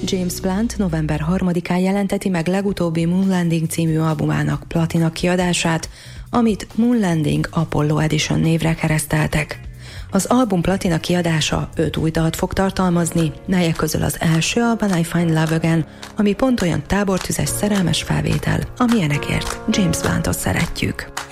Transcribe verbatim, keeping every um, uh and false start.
James Blunt november harmadikán jelenteti meg legutóbbi Moon Landing című albumának platina kiadását, amit Moon Landing Apollo Edition névre kereszteltek. Az album platina kiadása öt új dalt fog tartalmazni, melyek közül az első a When I Find Love Again, ami pont olyan tábortüzes szerelmes felvétel, amilyenekért James Bluntot szeretjük.